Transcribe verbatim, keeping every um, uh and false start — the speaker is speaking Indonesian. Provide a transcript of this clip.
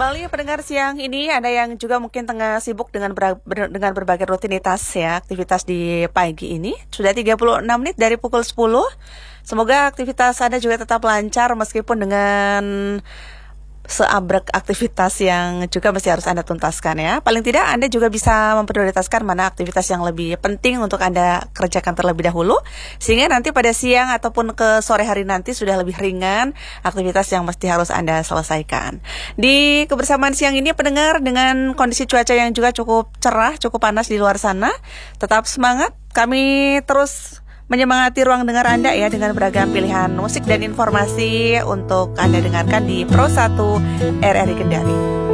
kembali pendengar siang ini. Ada yang juga mungkin tengah sibuk dengan ber, ber, dengan berbagai rutinitas ya, aktivitas di pagi ini. Sudah tiga puluh enam menit dari pukul sepuluh. Semoga aktivitas Anda juga tetap lancar meskipun dengan seabrek aktivitas yang juga mesti harus Anda tuntaskan ya. Paling tidak Anda juga bisa memprioritaskan mana aktivitas yang lebih penting untuk Anda kerjakan terlebih dahulu, sehingga nanti pada siang ataupun ke sore hari nanti sudah lebih ringan aktivitas yang mesti harus Anda selesaikan. Di kebersamaan siang ini pendengar, dengan kondisi cuaca yang juga cukup cerah, cukup panas di luar sana, tetap semangat. Kami terus menyemangati ruang dengar Anda ya, dengan beragam pilihan musik dan informasi untuk Anda dengarkan di Pro satu R R I Kendari.